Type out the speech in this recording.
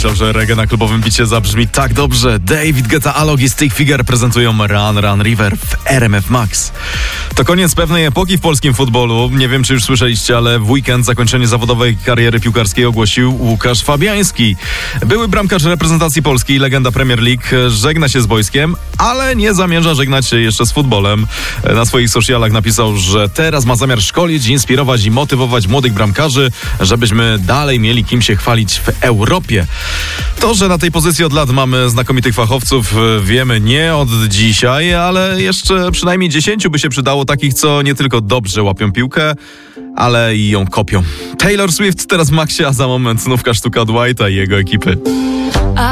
pomyślał, że reggae na klubowym bicie zabrzmi tak dobrze. David Guetta, Alok i Stick Figure prezentują Run Run River w RMF Max. To koniec pewnej epoki w polskim futbolu. Nie wiem, czy już słyszeliście, ale w weekend zakończenie zawodowej kariery piłkarskiej ogłosił Łukasz Fabiański. Były bramkarz reprezentacji Polski i legenda Premier League żegna się z wojskiem, ale nie zamierza żegnać się jeszcze z futbolem. Na swoich socialach napisał, że teraz ma zamiar szkolić, inspirować i motywować młodych bramkarzy, żebyśmy dalej mieli kim się chwalić w Europie. To, że na tej pozycji od lat mamy znakomitych fachowców, wiemy nie od dzisiaj, ale jeszcze przynajmniej 10 by się przydało takich, co nie tylko dobrze łapią piłkę, ale i ją kopią. Taylor Swift teraz w Maxie, a za moment znówka sztuka Dwighta i jego ekipy.